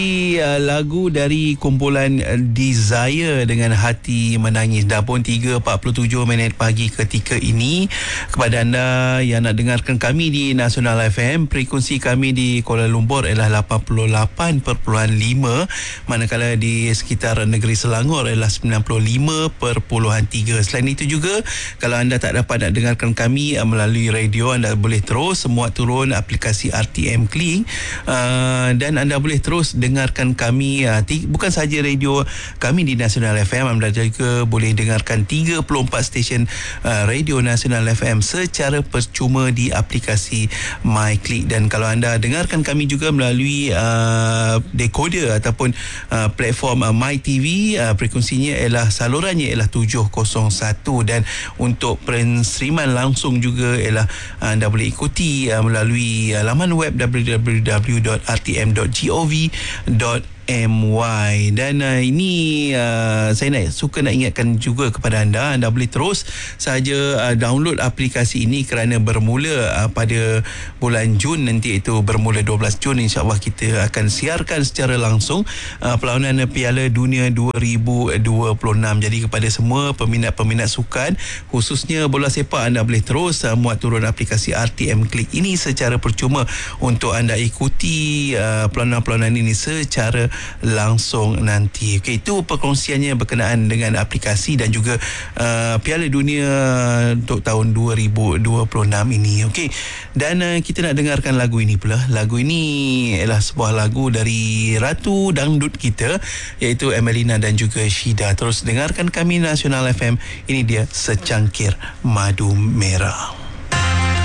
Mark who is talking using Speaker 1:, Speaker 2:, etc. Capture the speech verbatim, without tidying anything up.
Speaker 1: Uh, lagu dari kumpulan uh, Desire dengan Hati Menangis. Dah pun tiga empat puluh tujuh minit pagi ketika ini. Kepada anda yang nak dengarkan kami di Nasional F M, frekuensi kami di Kuala Lumpur ialah lapan puluh lapan perpuluhan lima, manakala di sekitar negeri Selangor ialah sembilan puluh lima perpuluhan tiga. Selain itu juga, kalau anda tak dapat nak dengarkan kami uh, melalui radio, anda boleh terus semua turun aplikasi R T M Kling, uh, dan anda boleh terus dengarkan kami, uh, t- bukan sahaja radio kami di Nasional F M, anda juga boleh dengarkan tiga puluh empat stesen uh, radio Nasional F M secara percuma di aplikasi MyClick. Dan kalau anda dengarkan kami juga melalui uh, decoder ataupun uh, platform uh, MyTV, uh, frekuensinya ialah salurannya ialah tujuh kosong satu, dan untuk penstreaman langsung juga ialah uh, anda boleh ikuti uh, melalui uh, laman web w w w dot r t m dot gov dot my. Dan uh, ini uh, saya nak suka nak ingatkan juga kepada anda, anda boleh terus saja uh, download aplikasi ini kerana bermula uh, pada bulan Jun nanti, itu bermula dua belas Jun, insya-Allah kita akan siarkan secara langsung uh, perlawanan Piala Dunia dua ribu dua puluh enam. Jadi kepada semua peminat-peminat sukan, khususnya bola sepak, anda boleh terus uh, muat turun aplikasi R T M Klik ini secara percuma untuk anda ikuti uh, perlawanan-perlawanan ini secara langsung nanti. Okey, itu perkongsiannya berkenaan dengan aplikasi dan juga uh, Piala Dunia untuk tahun dua ribu dua puluh enam ini. Okey, dan uh, kita nak dengarkan lagu ini pula. Lagu ini ialah sebuah lagu dari Ratu Dangdut kita, iaitu Emelina dan juga Shida. Terus dengarkan kami Nasional F M. Ini dia Secangkir Madu Merah.